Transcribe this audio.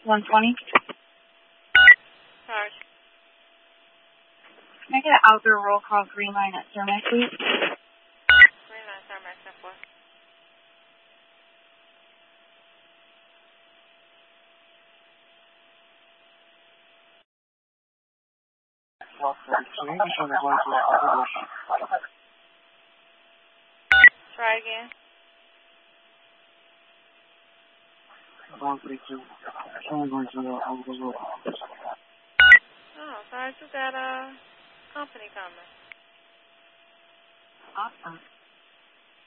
120. Sarge. Can I get an outdoor roll call green line at Cermak, please? Green line, Cermak, 10-4. Try again. 132. I'm going to the Oh, Sarge, you got a company coming. Awesome.